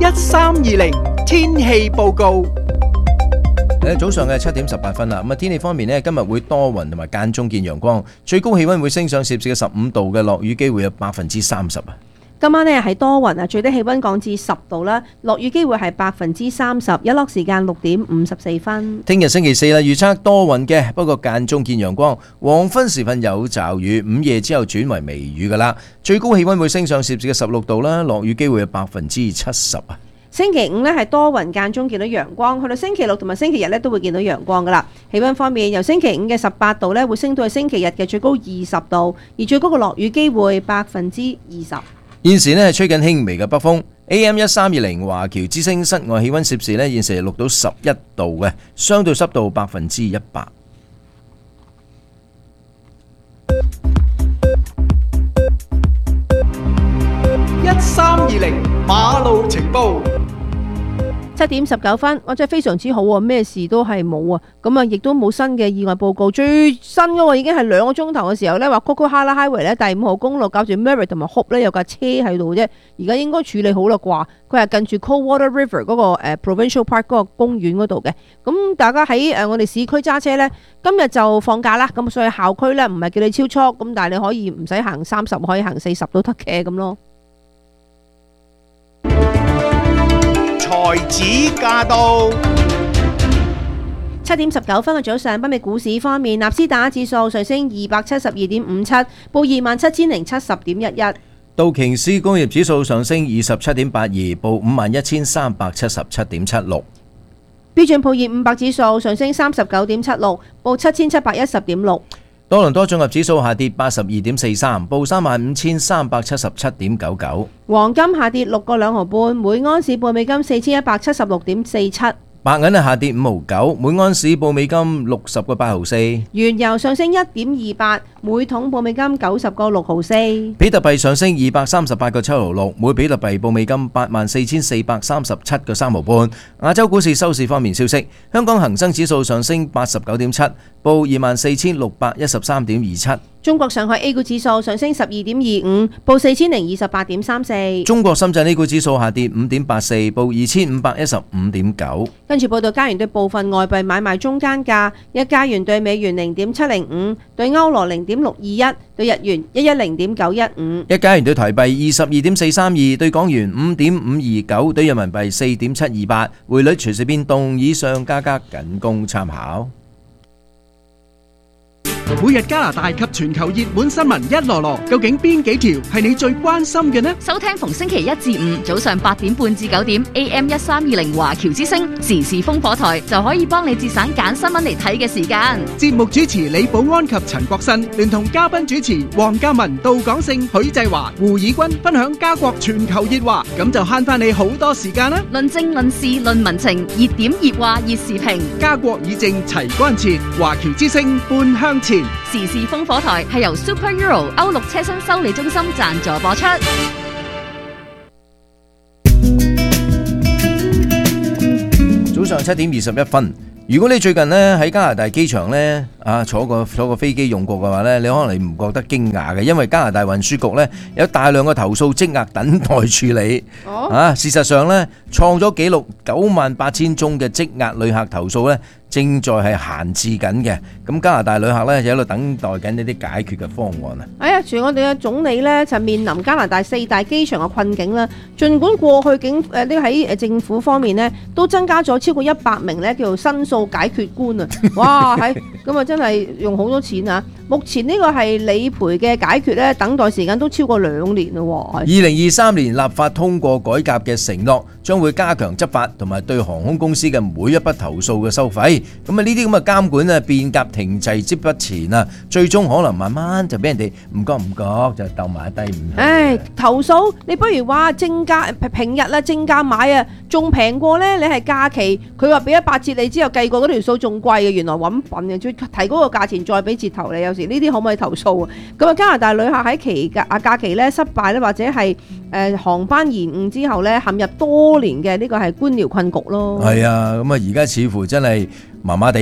1320天氣報告。 早上嘅7點18分啦。咁天氣方面呢，今日會多雲同埋間中見陽光，最高氣溫會升上攝氏嘅15度嘅，落雨機會有30%啊。 今晚呢係多雲啊，最低氣溫降至10度啦，落雨機會係30%，日落時間6點54分。 聽日星期四啦，預測多雲嘅，不過間中見陽光，黃昏時分有驟雨，午夜之後轉為微雨噶啦。最高氣溫會升上攝氏嘅16度啦，落雨機會有70%啊。 星期五呢係多雲間中見到陽光，去到星期六同埋星期日呢都會見到陽光噶啦。氣溫方面，由星期五嘅18度呢會升到去星期日嘅最高20度，而最高嘅落雨機會20%。 現時呢係吹緊輕微嘅北風 AM1320 華僑之聲，室外氣溫攝氏呢現時係錄到11度嘅，相對濕度100%。 1320馬路情報。 7點19分，哇！真係非常之好喎，咩事都係冇啊，咁啊亦都冇新嘅意外報告。最新嗰個已經係2個鐘頭嘅時候呢，話 Coquihalla Highway 咧第5號公路搞住 Merritt 同埋 Hope 咧有架車喺度啫，而家應該處理好啦啩。佢係近住 Coldwater River 嗰個Provincial Park 嗰個公園嗰度嘅。咁大家喺我哋市區揸車呢，今日就放假啦，咁所以校區呢唔係叫你超速，咁但係你可以唔使行30，可以行40都得嘅咁咯。 才子駕到。 7點19分嘅早上，北美股市方面，納斯達克指數上升272.57，報27,070.11。 道瓊斯工業指數上升27.82，報51,377.76。 標準普爾500指數上升39.76，報7,710.6。 多倫多綜合指數下跌82.43，報35,377.99。 黃金下跌6個2毫半，每盎司報美金4,176.47。 白銀下跌5毫9，每盎司報美金60個8毫4。 原油上升1.28，每桶報美金90個6毫四。 比特幣上升238個7毫6，每比特幣報美金84,437個3毫半。亞洲股市收市方面消息，香港恒生指數上升89.7，報24,613.27。 中國上海 A 股指數上升12.25，報4,028.34。 中國深圳 A 股指數下跌5.84，報2,515.9。 跟住報道加元對部分外幣買賣中間價：一加元對美元0.705，對歐羅0.621，對日元110.915。 一加元對台幣22.432，對港元5.529，對人民幣4.728。匯率隨時變動，以上價格僅供參考。 每日加拿大及全球熱門新聞一籮籮，究竟邊幾條係你最關心嘅呢？ 收聽逢星期1至5早上8點半至9點 AM1320華僑之聲時事烽火台，就可以幫你節省揀新聞嚟睇嘅時間。 節目主持李寶安及陳國新，聯同嘉賓主持黃嘉文、杜廣勝、許濟華、胡以軍分享加國全球熱話，咁就慳翻你好多時間啦！ 論政論事論民情，熱點熱話熱時評， 加國議政齊關切，華僑之聲半向前。 時事烽火台係由 Super Euro 歐陸車身修理中心贊助播出。 早上7點21分。如果你最近呢喺加拿大機場呢坐過飛機用過嘅話呢，你可能你唔覺得驚訝嘅，因為加拿大運輸局呢有大量嘅投訴積壓等待處理。事實上呢，創咗紀錄98,000宗嘅積壓旅客投訴呢，正在係閒置緊嘅。咁加拿大旅客呢，就喺度等待緊一啲解決嘅方案啊！ 我哋嘅總理呢，就面臨加拿大4大機場嘅困境啦。儘管過去喺政府方面呢，都增加咗超過100名呢叫做申訴解決官啊！哇，咁啊真係用好多錢啊！目前呢個係理賠嘅解決呢，等待時間都超過2年咯。 2023年立法通過改革嘅承諾，將會加強執法同埋對航空公司嘅每一筆投訴嘅收費。咁啊呢啲咁嘅監管啊變革停滯之不前啊，最終可能慢慢就俾人哋唔覺就鬥埋低唔。 投訴你不如話正價平日啦，正價買啊，仲平過呢。你係假期，佢話俾8折你之後計過嗰條數仲貴嘅，原來揾笨嘅，再提高個價錢再俾折頭你，有時呢啲可唔可以投訴啊？咁啊加拿大旅客喺假期呢失敗咧，或者係航班延誤之後呢，陷入多年嘅呢個係官僚困局咯。 係啊，咁啊而家似乎真係麻麻地啦。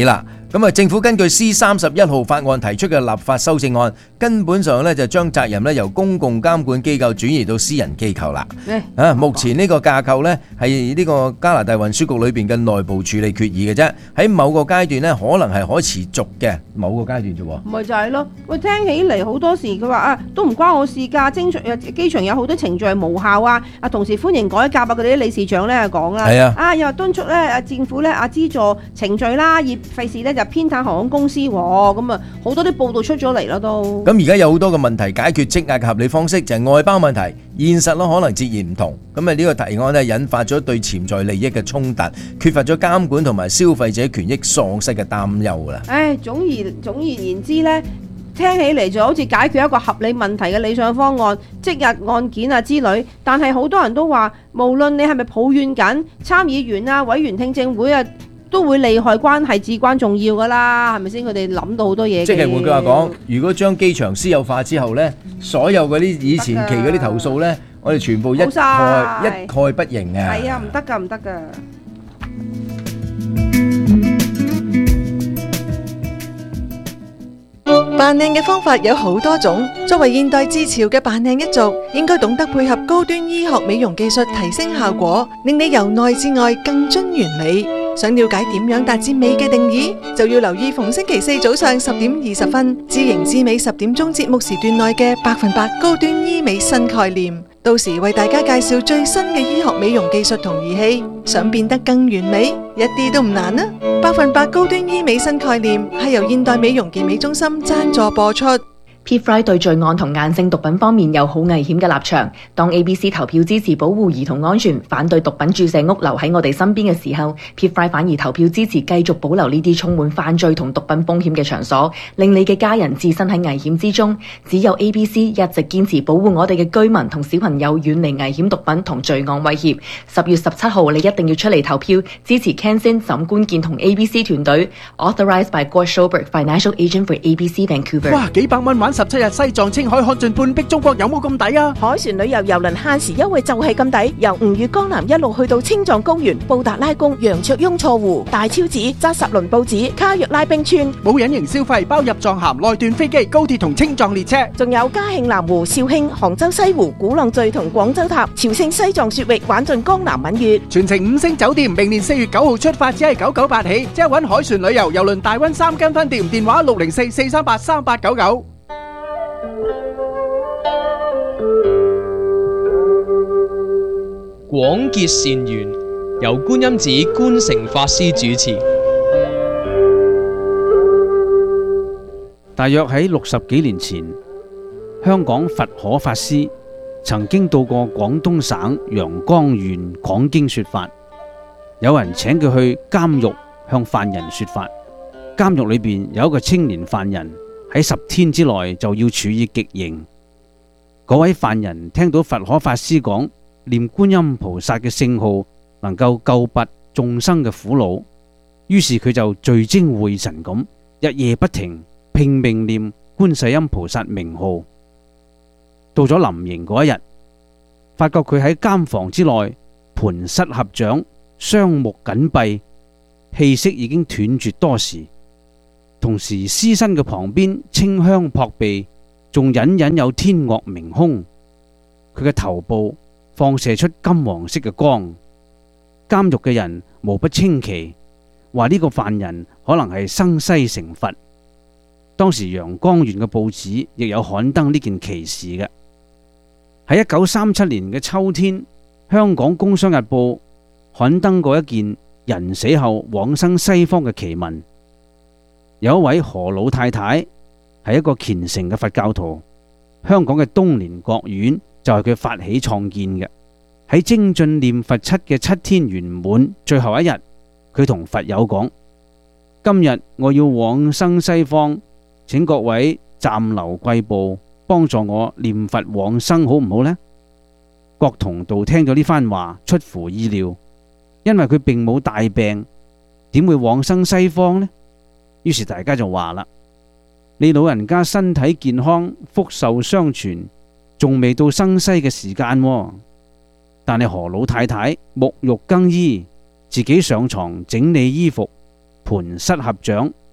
咁政府根據 C31號法案提出嘅立法修正案，根本上咧就將責任咧由公共監管機構轉移到私人機構啦。目前呢個架構咧係呢個加拿大運輸局裏邊嘅內部處理決議嘅啫，喺某個階段咧可能係可持續嘅某個階段啫喎。 咪就係咯，喂，聽起嚟好多時佢話都唔關我事㗎，機場有好多程序係無效啊，同時歡迎改革啊，佢哋啲理事長咧講啦，又話敦促咧政府咧資助程序啦，而費事咧就偏袒航空公司喎，咁啊好多啲報道出咗嚟啦都。 咁而家有好多嘅問題解決積壓嘅合理方式就係外包問題，現實咯可能截然唔同。咁呢個提案咧引發咗對潛在利益嘅衝突，缺乏咗監管同埋消費者權益喪失嘅擔憂啦。 總而言之咧，聽起嚟就好似解決一個合理問題嘅理想方案，即日案件啊之類。但係好多人都話，無論你係咪抱怨緊，參議員啊、委員聽證會啊，都會利害關係至關重要噶啦，係咪先？佢哋諗到好多嘢。即係換句話講，如果將機場私有化之後呢，所有嗰啲以前期嗰啲投訴呢，我哋全部一概不認啊！ 係啊，唔得㗎，唔得㗎。 扮靚嘅方法有好多種，作為現代自潮嘅扮靚一族，應該懂得配合高端醫學美容技術提升效果，令你由內至外更臻完美。想了解點樣達至美嘅定義，就要留意逢星期四早上10:20，知型知美10點鐘節目時段內嘅100%高端醫美新概念。到時為大家介紹最新嘅醫學美容技術同儀器，想變得更完美，一啲都唔難啊！100%高端醫美新概念係由現代美容健美中心贊助播出。 PFRI 對罪案同硬性毒品方面有好危險嘅立場。當 ABC 投票支持保護兒童安全、反對毒品注射屋留喺我哋身邊嘅時候， PFRI 反而投票支持繼續保留呢啲充滿犯罪同毒品風險嘅場所，令你嘅家人置身喺危險之中。只有 ABC 一直堅持保護我哋嘅居民同小朋友遠離危險毒品同罪案威脅。10月17號，你一定要出嚟投票支持 Ken Sin 沈官健同 ABC 團隊。Authorized by Gord Schobert, Financial Agent for ABC Vancouver。 哇，幾百蚊玩17日西藏青海看盡半壁中國，有冇咁抵啊？ 海船旅遊郵輪限時優惠就係咁抵，由吳越江南一路去到青藏高原、布達拉宮、羊卓雍錯湖、大昭寺、扎什倫布寺、卡約拉冰川， 冇隱形消費，包入藏函、內段飛機、高鐵同青藏列車， 仲有嘉慶南湖、肇慶、杭州西湖、鼓浪嶼同廣州塔、朝聖西藏雪域，玩盡江南閩粵， 全程5星酒店。明年4月9號出發，只係998起，即係搵海船旅遊郵輪大溫3間分店，電話604-438-3899。 廣結善緣，由觀音寺觀誠法師主持。 大約喺60幾年前，香港佛可法師曾經到過廣東省陽江縣講經說法。有人請佢去監獄向犯人說法。監獄裏邊有一個青年犯人，喺10天之內就要處以極刑。嗰位犯人聽到佛可法師講念觀音菩薩嘅聖號能夠救拔眾生嘅苦惱，於是佢就聚精會神咁日夜不停拼命念觀世音菩薩名號。到咗臨刑嗰一日，發覺佢喺監房之內盤膝合掌，雙目緊閉，氣息已經斷絕多時。同時屍身嘅旁邊清香撲鼻，仲隱隱有天樂鳴空。佢嘅頭部放射出金黃色嘅光。監獄嘅人無不稱奇，話呢個犯人可能係生西成佛。當時陽江縣嘅報紙亦有刊登呢件奇事嘅。喺1937年嘅秋天，香港工商日報刊登過一件人死後往生西方嘅奇聞。有一位何老太太係一個虔誠嘅佛教徒，香港嘅東蓮國院就係佢發起創建嘅。喺精進念佛七嘅7天圓滿最後一日，佢同佛友講：今日我要往生西方，請各位暫留貴步，幫助我念佛往生，好唔好呢？郭同道聽咗呢番話，出乎意料，因為佢並冇大病，點會往生西方呢？於是大家就話啦：你老人家身體健康，福壽相傳，仲未到生西嘅時間喎。但係何老太太沐浴更衣，自己上床整理衣服，盤膝合掌，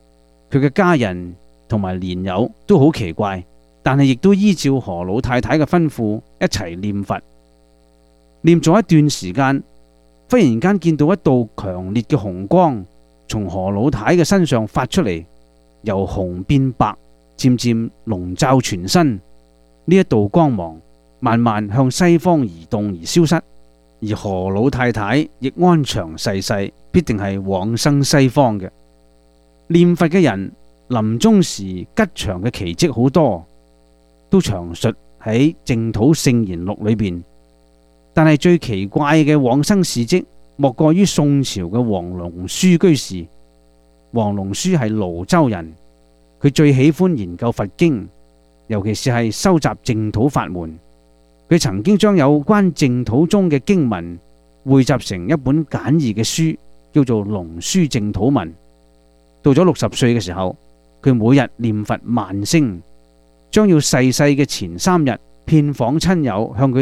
佢嘅家人同埋蓮友都好奇怪，但係亦都依照何老太太嘅吩咐一齊念佛。念咗一段時間，忽然間見到一道強烈嘅紅光從何老太嘅身上發出嚟，由紅變白，漸漸籠罩全身。呢一道光芒慢慢向西方移動而消失，而何老太太亦安詳逝世，必定係往生西方嘅。念佛嘅人臨終時吉祥嘅奇蹟好多，都詳述喺淨土聖言錄裏邊。但係最奇怪嘅往生事蹟，莫過於宋朝嘅黃龍書居士。黃龍書係瀘州人，佢最喜歡研究佛經，尤其是係收集淨土法門。佢曾經將有關淨土中嘅經文匯集成一本簡易嘅書，叫做《龍書淨土文》。到咗60歲嘅時候，佢每日念佛萬聲，將要逝世嘅前3日，遍訪親友，向佢